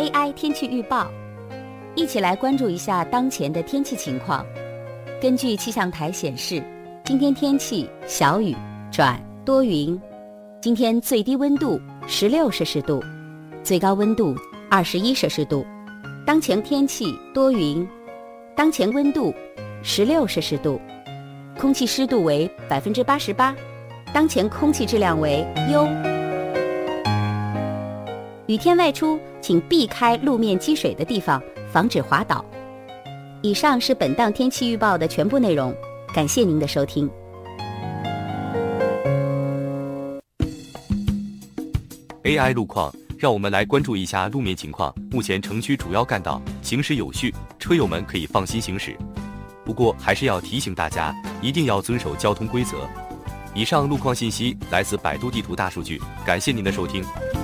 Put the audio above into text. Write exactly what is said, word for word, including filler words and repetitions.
A I 天气预报，一起来关注一下当前的天气情况。根据气象台显示，今天天气小雨转多云，今天最低温度十六摄氏度，最高温度二十一摄氏度。当前天气多云，当前温度十六摄氏度，空气湿度为百分之八十八，当前空气质量为优。雨天外出，请避开路面积水的地方，防止滑倒。以上是本档天气预报的全部内容，感谢您的收听。 A I 路况，让我们来关注一下路面情况。目前城区主要干道行驶有序，车友们可以放心行驶。不过还是要提醒大家，一定要遵守交通规则。以上路况信息来自百度地图大数据，感谢您的收听。